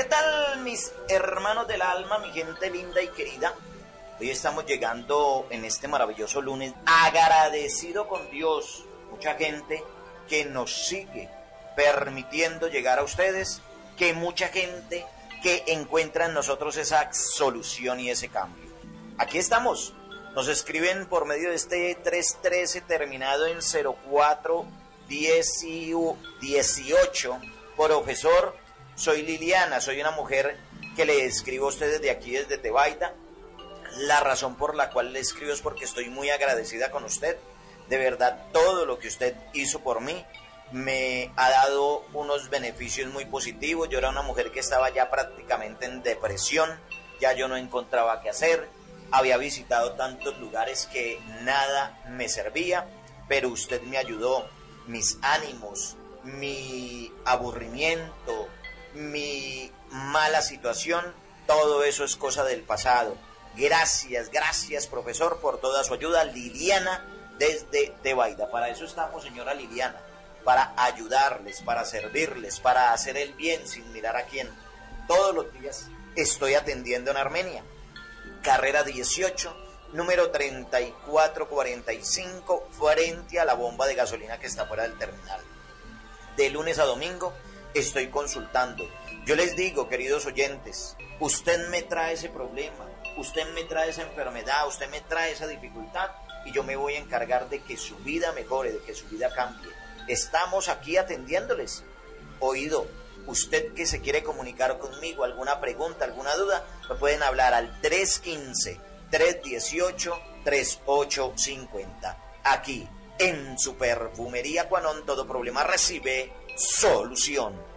¿Qué tal, mis hermanos del alma, mi gente linda y querida? Hoy estamos llegando en este maravilloso lunes agradecido con Dios. Mucha gente que nos sigue permitiendo llegar a ustedes, que mucha gente que encuentra en nosotros esa solución y ese cambio. Aquí estamos. Nos escriben por medio de este 313 terminado en 0418. Profesor, soy Liliana, soy una mujer que le escribo a ustedes de aquí desde Tebaida. La razón por la cual le escribo es porque estoy muy agradecida con usted. De verdad, todo lo que usted hizo por mí me ha dado unos beneficios muy positivos. Yo era una mujer que estaba ya prácticamente en depresión, ya yo no encontraba qué hacer. Había visitado tantos lugares que nada me servía, pero usted me ayudó. Mis ánimos, mi aburrimiento, mi mala situación, todo eso es cosa del pasado. Gracias, profesor, por toda su ayuda. Liliana desde Tebaida. Para eso estamos, señora Liliana, para ayudarles, para servirles, para hacer el bien sin mirar a quién. Todos los días estoy atendiendo en Armenia. Carrera 18, número 3445, frente a la bomba de gasolina que está fuera del terminal. De lunes a domingo estoy consultando. Yo les digo, queridos oyentes, usted me trae ese problema, usted me trae esa enfermedad, usted me trae esa dificultad y yo me voy a encargar de que su vida mejore, de que su vida cambie. Estamos aquí atendiéndoles. Oído, usted que se quiere comunicar conmigo, alguna pregunta, alguna duda, me pueden hablar al 315-318-3850. Aquí, en su perfumería Quanon, todo problema recibe solución.